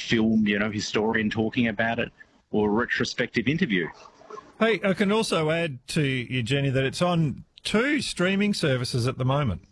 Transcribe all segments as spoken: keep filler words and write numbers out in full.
film, you know, historian talking about it, or a retrospective interview. Hey, I can also add to you, Jenny, that it's on two streaming services at the moment.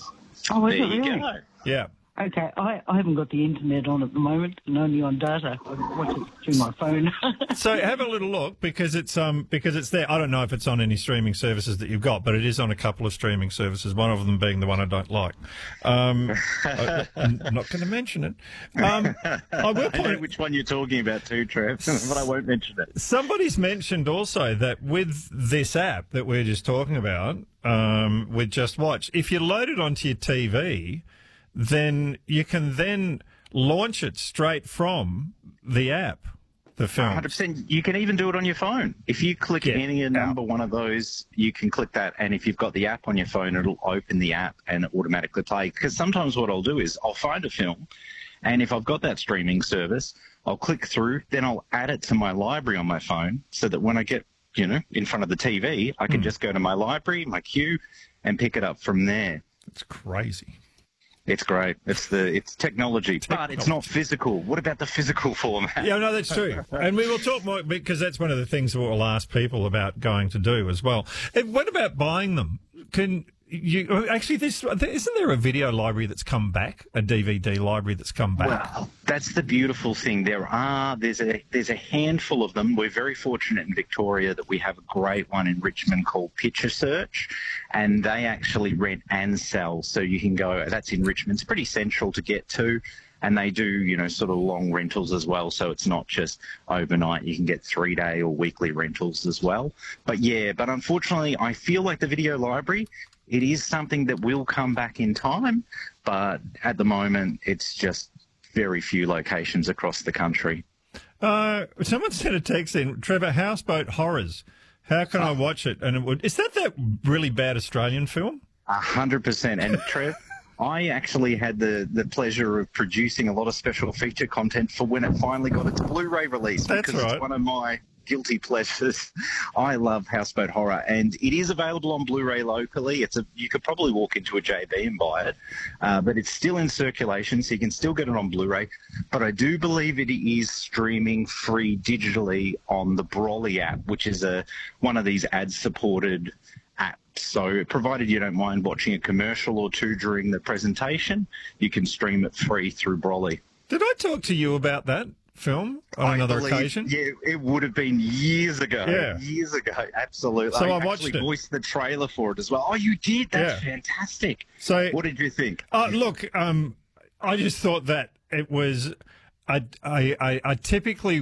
Oh, is There it you really? go. Yeah. Okay, I, I haven't got the internet on at the moment, and only on data. I watch it through my phone. So have a little look because it's um because it's there. I don't know if it's on any streaming services that you've got, but it is on a couple of streaming services. One of them being the one I don't like. Um, I, I'm not going to mention it. Um, I will I know point. which one you're talking about too, Trev, but I won't mention it. Somebody's mentioned also that with this app that we're just talking about, um, with Just Watch, if you load it onto your T V, then you can then launch it straight from the app, the film. one hundred percent. You can even do it on your phone. If you click Get any number one of those, you can click that, and if you've got the app on your phone, it'll open the app and automatically play. Because sometimes what I'll do is I'll find a film, and if I've got that streaming service, I'll click through, then I'll add it to my library on my phone, so that when I get, you know, in front of the T V, I can Mm. just go to my library, my queue, and pick it up from there. It's crazy. It's great. It's the it's technology, but it's not physical. What about the physical format? Yeah, no, that's true. And we will talk more because that's one of the things that we'll ask people about going to do as well. And what about buying them? Can you actually? This isn't there a video library that's come back, a D V D library that's come back? Well, that's the beautiful thing. There are there's a there's a handful of them. We're very fortunate in Victoria that we have a great one in Richmond called Picture Search, and they actually rent and sell. So you can go. That's in Richmond. It's pretty central to get to. And they do, you know, sort of long rentals as well. So it's not just overnight. You can get three-day or weekly rentals as well. But, yeah, but unfortunately, I feel like the video library, it is something that will come back in time. But at the moment, it's just very few locations across the country. Uh, someone sent a text in, Trevor, Houseboat Horrors. How can I watch it? And it would, is that that really bad Australian film? A hundred percent. And Trev, I actually had the, the pleasure of producing a lot of special feature content for when it finally got its Blu-ray release. That's because right. It's one of my guilty pleasures. I love Houseboat Horror, and it is available on Blu-ray locally. It's a you could probably walk into a J B and buy it, uh, but it's still in circulation, so you can still get it on Blu-ray. But I do believe it is streaming free digitally on the Brolly app, which is a one of these ad-supported apps. So provided you don't mind watching a commercial or two during the presentation, you can stream it free through Brolly. Did I talk to you about that film on I another believe- occasion? Yeah, it would have been years ago. Yeah. Years ago, absolutely. So I actually watched it. voiced the trailer for it as well. Oh, you did? That's Yeah. fantastic. So, What did you think? uh, look, um, I just thought that it was, I, I, I, I typically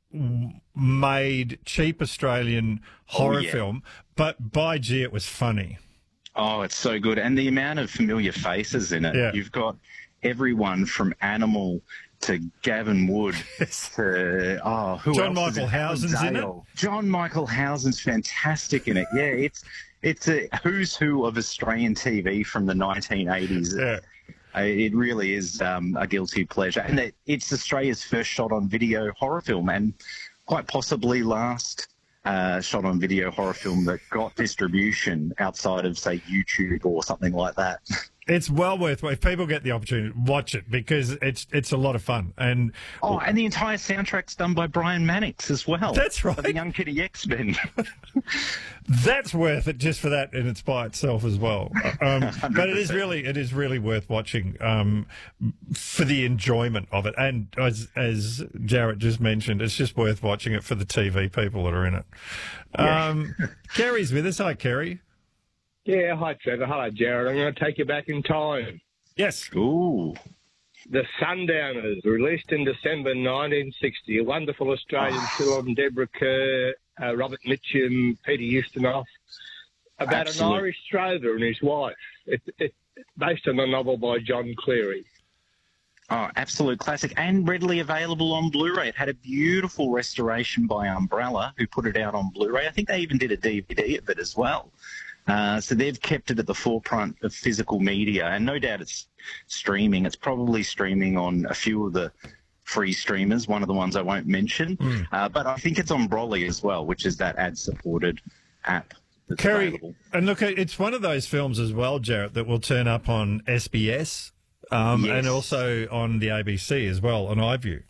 made cheap Australian horror Oh, yeah. film, but by gee, it was funny. Oh, it's so good. And the amount of familiar faces in it. Yeah. You've got everyone from Animal to Gavin Wood to, oh, who John else is Michael Housen's Alan in it? Dale. John Michael Housen's fantastic in it. Yeah, it's it's a who's who of Australian T V from the nineteen eighties. Yeah. Uh, It really is um, a guilty pleasure. And it, it's Australia's first shot on video horror film, and quite possibly last uh, shot on video horror film that got distribution outside of, say, YouTube or something like that. It's well worth if people get the opportunity, watch it because it's it's a lot of fun. And Oh, and the entire soundtrack's done by Brian Mannix as well. That's right. Of the Young Kitty X-Men. that's worth it just for that, and it's by itself as well. Um, but it is really, it is really worth watching um, for the enjoyment of it. And as as Jarrett just mentioned, it's just worth watching it for the T V people that are in it. Yeah. Um, Kerry's with us. Hi, Kerry. Yeah, hi Trevor. Hello, Jared. I'm going to take you back in time. Yes. Ooh. The Sundowners, released in December nineteen sixty, a wonderful Australian film, Deborah Kerr, uh, Robert Mitchum, Peter Ustinov, about Absolute. an Irish drover and his wife. It, it, based on a novel by John Cleary. Oh, absolute classic, and readily available on Blu-ray. It had a beautiful restoration by Umbrella, who put it out on Blu-ray. I think they even did a D V D of it as well. Uh, so they've kept it at the forefront of physical media, and no doubt it's streaming. It's probably streaming on a few of the free streamers, one of the ones I won't mention. Mm. Uh, but I think it's on Brolly as well, which is that ad-supported app that's Kerry, available. and look, it's one of those films as well, Jarrett, that will turn up on S B S um, Yes. and also on the A B C as well, on iView.